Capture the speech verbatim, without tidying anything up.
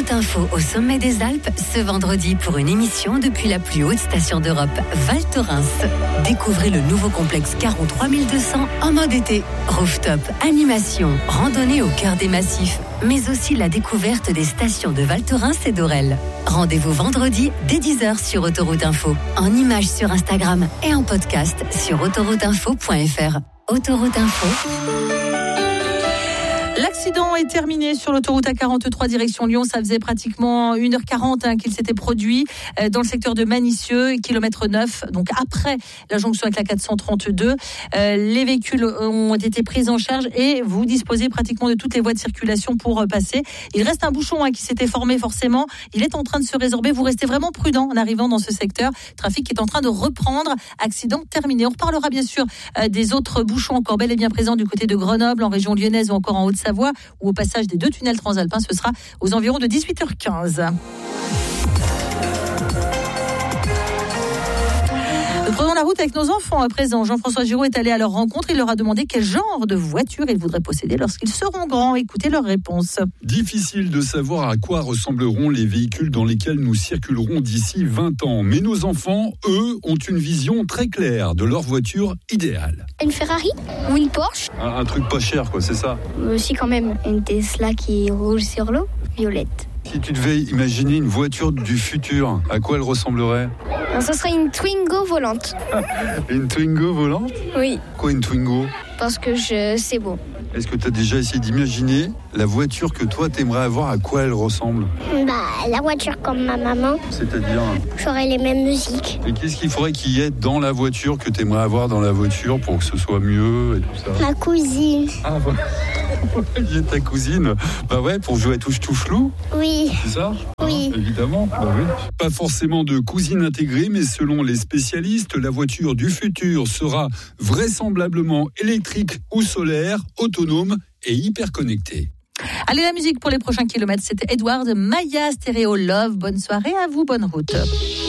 Autoroute Info au sommet des Alpes ce vendredi pour une émission depuis la plus haute station d'Europe, Val Thorens. Découvrez le nouveau complexe Caron trois mille deux cents en mode été. Rooftop, animation, randonnée au cœur des massifs, mais aussi la découverte des stations de Val Thorens et d'Aurel. Rendez-vous vendredi dès dix heures sur Autoroute Info, en images sur Instagram et en podcast sur autoroute info point f r. Autoroute Info. L'accident est terminé sur l'autoroute A quarante-trois direction Lyon. Ça faisait pratiquement une heure quarante hein, qu'il s'était produit euh, dans le secteur de Manicieux, kilomètre neuf, donc après la jonction avec la quatre cent trente-deux. Euh, les véhicules ont été pris en charge et vous disposez pratiquement de toutes les voies de circulation pour euh, passer. Il reste un bouchon hein, qui s'était formé forcément. Il est en train de se résorber. Vous restez vraiment prudent en arrivant dans ce secteur. Trafic est en train de reprendre. Accident terminé. On reparlera bien sûr euh, des autres bouchons encore bel et bien présents du côté de Grenoble, en région lyonnaise ou encore en Haute-Savoie, ou au passage des deux tunnels transalpins. Ce sera aux environs de dix-huit heures quinze. Nous prenons la route avec nos enfants à présent. Jean-François Giraud est allé à leur rencontre. Il leur a demandé quel genre de voiture ils voudraient posséder lorsqu'ils seront grands. Écoutez leurs réponses. Difficile de savoir à quoi ressembleront les véhicules dans lesquels nous circulerons d'ici vingt ans. Mais nos enfants, eux, ont une vision très claire de leur voiture idéale. Une Ferrari ou une Porsche. Un, un truc pas cher, quoi, c'est ça? Aussi quand même. Une Tesla qui roule sur l'eau, violette. Si tu devais imaginer une voiture du futur, à quoi elle ressemblerait? Non, ce serait une Twingo volante. Une Twingo volante? Oui. Quoi, une Twingo? Parce que je... c'est beau. Est-ce que tu as déjà essayé d'imaginer la voiture que toi t'aimerais avoir, à quoi elle ressemble? Bah, la voiture comme ma maman. C'est-à-dire? J'aurais les mêmes musiques. Et qu'est-ce qu'il faudrait qu'il y ait dans la voiture que t'aimerais avoir dans la voiture pour que ce soit mieux et tout ça? Ma cousine. Ah bah, il y a ta cousine. Bah ouais, pour jouer à touche-touche-loup. Oui. C'est ça? Oui. Ah, évidemment. Bah oui. Pas forcément de cousine intégrée, mais selon les spécialistes, la voiture du futur sera vraisemblablement électrique ou solaire, autonome et hyper connectée. Allez, la musique pour les prochains kilomètres, c'était Edward Maya, Stéréo Love. Bonne soirée à vous, bonne route.